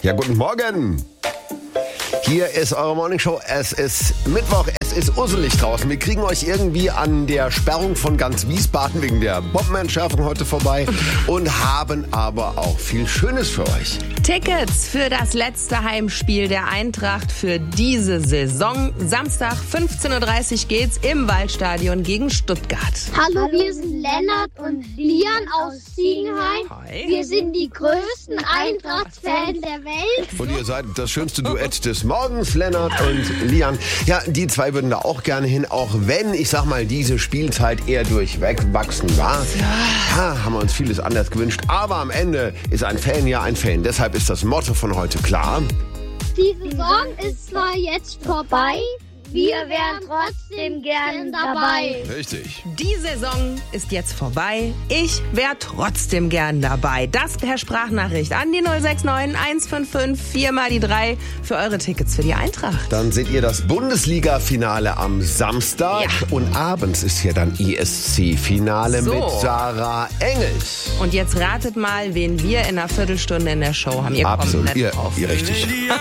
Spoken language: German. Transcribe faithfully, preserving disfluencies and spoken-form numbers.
Ja, guten Morgen. Hier ist eure Morningshow. Es ist Mittwoch, es ist usselig draußen. Wir kriegen euch irgendwie an der Sperrung von ganz Wiesbaden wegen der Bombenentschärfung heute vorbei und haben aber auch viel Schönes für euch. Tickets für das letzte Heimspiel der Eintracht für diese Saison. Samstag fünfzehn Uhr dreißig geht's im Waldstadion gegen Stuttgart. Hallo, wir sind Lennart und Lian aus Ziegenhain. Hi. Wir sind die größten Eintracht-Fans der Welt. Und ihr seid das schönste Duett des Morgens, Lennart und Lian. Ja, die zwei würden da auch gerne hin, auch wenn, ich sag mal, diese Spielzeit eher durchwachsen war. Ja, haben wir uns vieles anders gewünscht. Aber am Ende ist ein Fan ja ein Fan. Deshalb ist das Motto von heute klar. Die Saison ist zwar jetzt vorbei, wir wären trotzdem gern dabei. Richtig. Die Saison ist jetzt vorbei. Ich wäre trotzdem gern dabei. Das per Sprachnachricht an die null sechs neun eins fünf fünf vier mal die drei für eure Tickets für die Eintracht. Dann seht ihr das Bundesliga-Finale am Samstag. Ja. Und abends ist hier dann I S C-Finale So. mit Sarah Engels. Und jetzt ratet mal, wen wir in einer Viertelstunde in der Show haben. Ihr kommt Absolut. nicht Ihr, drauf. ihr richtig.